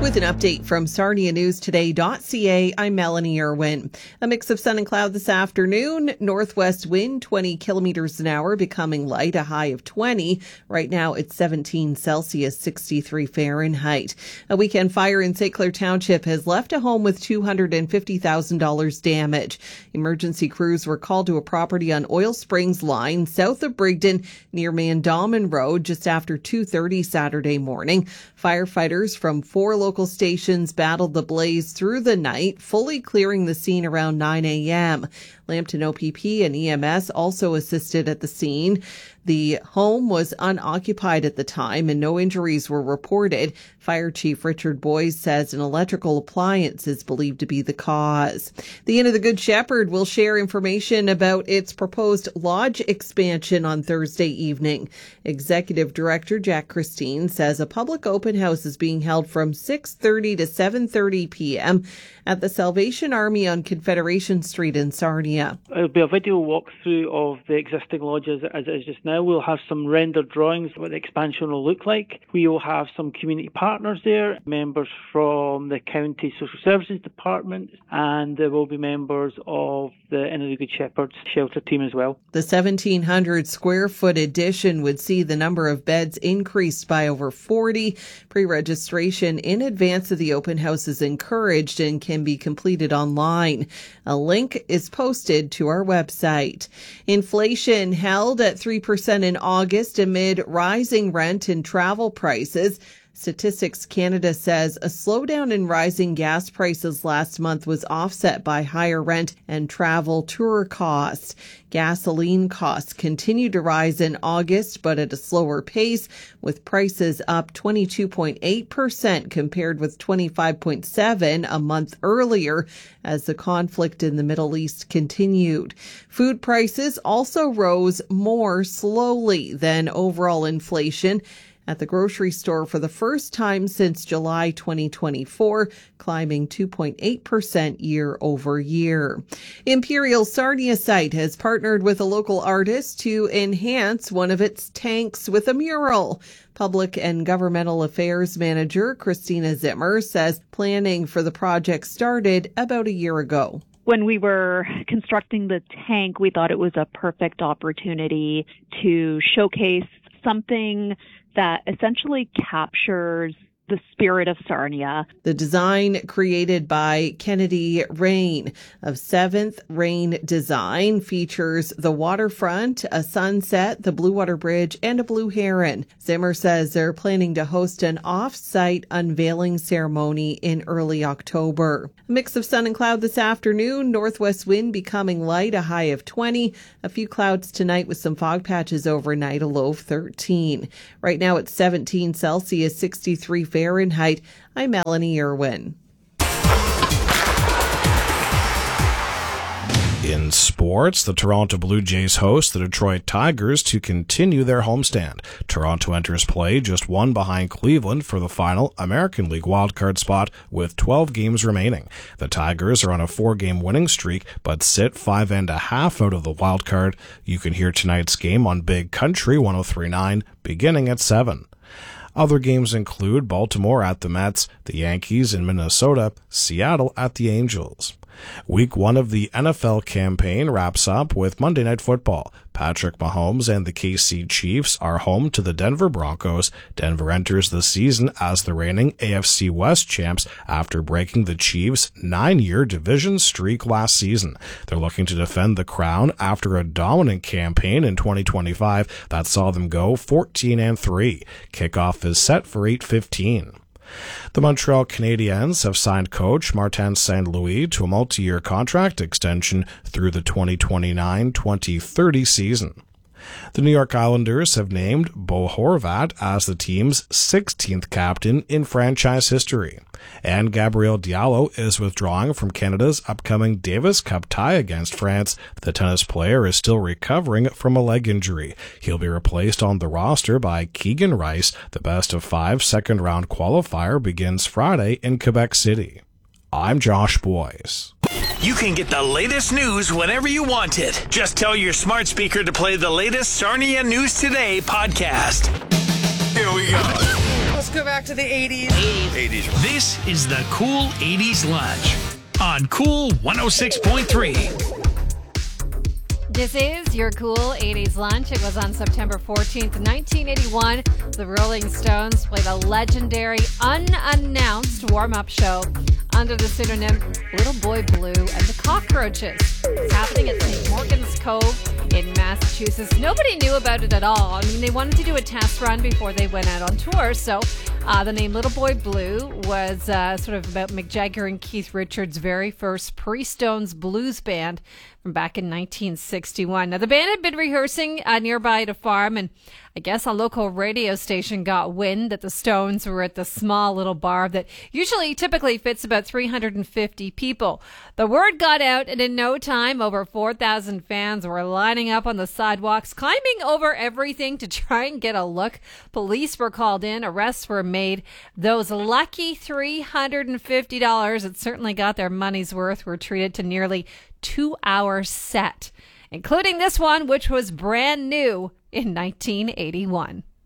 With an update from SarniaNewsToday.ca, I'm Melanie Irwin. A mix of sun and cloud this afternoon. Northwest wind 20 kilometers an hour, becoming light, a high of 20. Right now it's 17 Celsius, 63 Fahrenheit. A weekend fire in St. Clair Township has left a home with $250,000 damage. Emergency crews were called to a property on Oil Springs Line south of Brigden near Mandamin Road just after 2:30 Saturday morning. Firefighters from 4 local stations battled the blaze through the night, fully clearing the scene around 9 a.m. Lambton OPP and EMS also assisted at the scene. The home was unoccupied at the time and no injuries were reported. Fire Chief Richard Boyes says an electrical appliance is believed to be the cause. The Inn of the Good Shepherd will share information about its proposed lodge expansion on Thursday evening. Executive Director Jack Christine says a public open house is being held from 6:30 to 7:30 p.m. at the Salvation Army on Confederation Street in Sarnia. It'll be a video walkthrough of the existing lodges as it is just now. We'll have some rendered drawings of what the expansion will look like. We will have some community partners there, members from the County Social Services Department, and there will be members of the Inn of the Good Shepherd shelter team as well. The 1,700 square foot addition would see the number of beds increased by over 40. Pre-registration in advance of the open house is encouraged and can be completed online. A link is posted to our website. Inflation held at 3% in August amid rising rent and travel prices. Statistics Canada says a slowdown in rising gas prices last month was offset by higher rent and travel tour costs. Gasoline costs continue to rise in August, but at a slower pace, with prices up 22.8% compared with 25.7% a month earlier as the conflict in the Middle East continued. Food prices also rose more slowly than overall inflation at the grocery store for the first time since July 2024, climbing 2.8% year over year. Imperial Sarnia site has partnered with a local artist to enhance one of its tanks with a mural. Public and Governmental Affairs Manager Christina Zimmer says planning for the project started about a year ago. When we were constructing the tank, we thought it was a perfect opportunity to showcase something that essentially captures the spirit of Sarnia. The design created by Kennedy Rain of 7th Rain Design features the waterfront, a sunset, the Blue Water Bridge, and a blue heron. Zimmer says they're planning to host an off-site unveiling ceremony in early October. A mix of sun and cloud this afternoon, northwest wind becoming light, a high of 20. A few clouds tonight with some fog patches overnight, a low of 13. Right now it's 17 Celsius, 63 Fahrenheit. I'm Melanie Irwin. In sports, the Toronto Blue Jays host the Detroit Tigers to continue their homestand. Toronto enters play just one behind Cleveland for the final American League wildcard spot with 12 games remaining. The Tigers are on a 4-game winning streak, but sit 5.5 out of the wildcard. You can hear tonight's game on Big Country 103.9 beginning at 7. Other games include Baltimore at the Mets, the Yankees in Minnesota, Seattle at the Angels. Week 1 of the NFL campaign wraps up with Monday Night Football. Patrick Mahomes and the KC Chiefs are home to the Denver Broncos. Denver enters the season as the reigning AFC West champs after breaking the Chiefs' 9-year division streak last season. They're looking to defend the crown after a dominant campaign in 2025 that saw them go 14-3. Kickoff is set for 8:15. The Montreal Canadiens have signed coach Martin St. Louis to a multi-year contract extension through the 2029-2030 season. The New York Islanders have named Bo Horvat as the team's 16th captain in franchise history. And Gabriel Diallo is withdrawing from Canada's upcoming Davis Cup tie against France. The tennis player is still recovering from a leg injury. He'll be replaced on the roster by Keegan Rice. The best-of-5 second-round qualifier begins Friday in Quebec City. I'm Josh Boyes. You can get the latest news whenever you want it. Just tell your smart speaker to play the latest Sarnia News Today podcast. Here we go. Let's go back to the 80s. 80s. This is the Cool 80s Lunch on Cool 106.3. This is your Cool 80s Lunch. It was on September 14th, 1981. The Rolling Stones played a legendary, unannounced warm-up show under the pseudonym Little Boy Blue and the Cockroaches. It's happening at St. Morgan's Cove in Massachusetts. Nobody knew about it at all. I mean, they wanted to do a test run before they went out on tour, so the name Little Boy Blue was sort of about Mick Jagger and Keith Richards' very first pre-Stones blues band from back in 1961. Now, the band had been rehearsing nearby at a farm, and I guess a local radio station got wind that the Stones were at the small little bar that typically fits about 350 people. The word got out, and in no time, over 4,000 fans were lining up on the sidewalks, climbing over everything to try and get a look. Police were called in, arrests were made. Those lucky $350 that certainly got their money's worth were treated to nearly 2-hour set, including this one, which was brand new in 1981.